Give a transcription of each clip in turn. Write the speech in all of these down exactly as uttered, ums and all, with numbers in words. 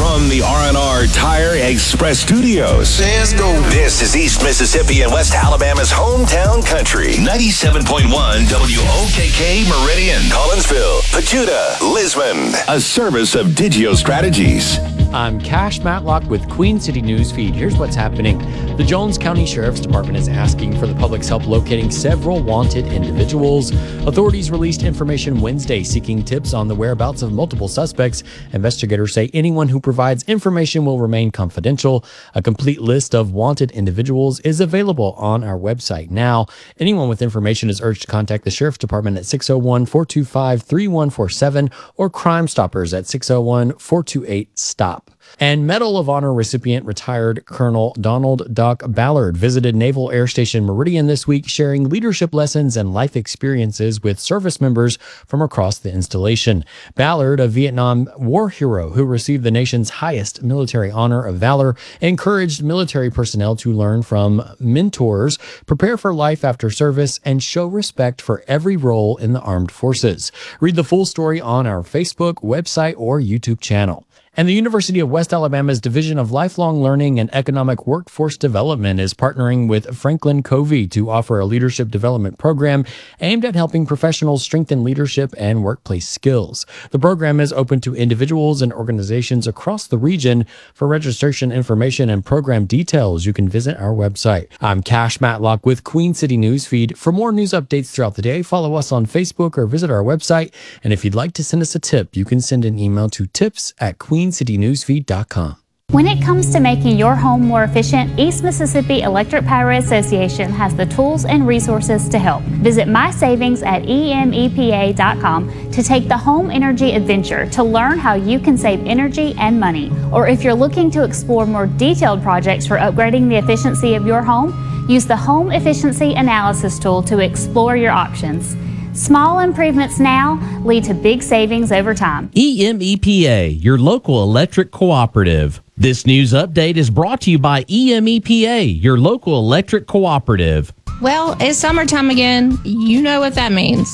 from the R and R Tire Express Studios. Let's go. This is East Mississippi and West Alabama's hometown country. ninety-seven point one W O K K Meridian, Collinsville, Pachuta, Lisbon. A service of Digio Strategies. I'm Cash Matlock with Queen City News Feed. Here's what's happening. The Jones County Sheriff's Department is asking for the public's help locating several wanted individuals. Authorities released information Wednesday seeking tips on the whereabouts of multiple suspects. Investigators say anyone who provides information will remain confidential. A complete list of wanted individuals is available on our website now. Anyone with information is urged to contact the Sheriff's Department at six oh one, four two five, three one four seven or Crime Stoppers at six oh one, four two eight, STOP. And Medal of Honor recipient retired Colonel Donald Doc Ballard visited Naval Air Station Meridian this week, sharing leadership lessons and life experiences with service members from across the installation. Ballard, a Vietnam War hero who received the nation's highest military honor of valor, encouraged military personnel to learn from mentors, prepare for life after service, and show respect for every role in the armed forces. Read the full story on our Facebook, website, or YouTube channel. And the University of West Alabama's Division of Lifelong Learning and Economic Workforce Development is partnering with Franklin Covey to offer a leadership development program aimed at helping professionals strengthen leadership and workplace skills. The program is open to individuals and organizations across the region. For registration information and program details, you can visit our website. I'm Cash Matlock with Queen City News Feed. For more news updates throughout the day, follow us on Facebook or visit our website. And if you'd like to send us a tip, you can send an email to tips at queen city news feed dot com. When it comes to making your home more efficient, East Mississippi Electric Power Association has the tools and resources to help. Visit my savings at E M E P A dot com to take the home energy adventure to learn how you can save energy and money. Or if you're looking to explore more detailed projects for upgrading the efficiency of your home, use the Home Efficiency Analysis tool to explore your options. Small improvements now lead to big savings over time. E M E P A, your local electric cooperative. This news update is brought to you by E M E P A, your local electric cooperative. Well, it's summertime again. You know what that means.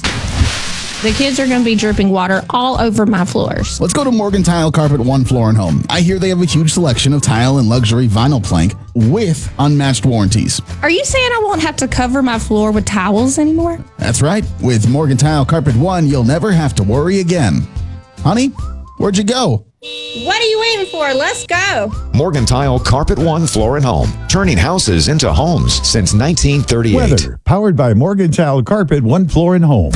The kids are going to be dripping water all over my floors. Let's go to Morgan Tile Carpet One Floor and Home. I hear they have a huge selection of tile and luxury vinyl plank with unmatched warranties. Are you saying I won't have to cover my floor with towels anymore? That's right. With Morgan Tile Carpet One, you'll never have to worry again. Honey, where'd you go? What are you waiting for? Let's go. Morgan Tile Carpet One Floor and Home, turning houses into homes since nineteen thirty-eight. Weather, powered by Morgan Tile Carpet One Floor and Home.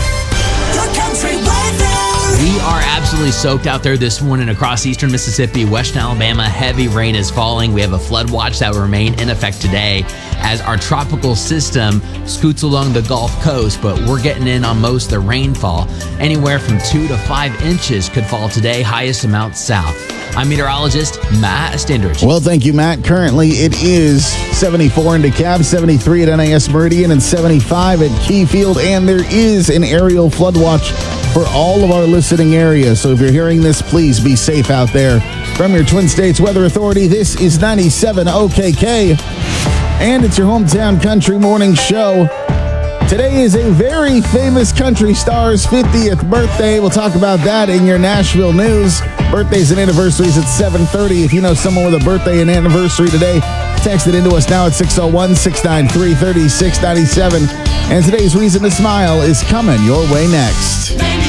We are absolutely soaked out there this morning across eastern Mississippi, western Alabama. Heavy rain is falling. We have a flood watch that will remain in effect today as our tropical system scoots along the Gulf Coast, but we're getting in on most of the rainfall. Anywhere from two to five inches could fall today, highest amount south. I'm meteorologist Matt Stendrich. Well, thank you, Matt. Currently, it is seventy-four in DeKalb, seventy-three at N A S Meridian, and seventy-five at Keyfield, and there is an aerial flood watch for all of our listening areas. So if you're hearing this, please be safe out there. From your Twin States Weather Authority, this is ninety-seven O K K, and it's your hometown country morning show. Today is a very famous country star's fiftieth birthday. We'll talk about that in your Nashville news. Birthdays and anniversaries at seven thirty. If you know someone with a birthday and anniversary today, text it into us now at six oh one, six nine three, three six nine seven. And today's reason to smile is coming your way next.